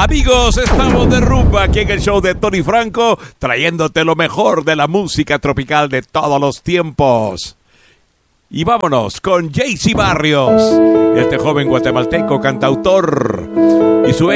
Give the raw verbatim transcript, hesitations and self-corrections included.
Amigos, estamos de rumba aquí en el show de Tony Franco, trayéndote lo mejor de la música tropical de todos los tiempos. Y vámonos con Jaycee Barrios, este joven guatemalteco cantautor y su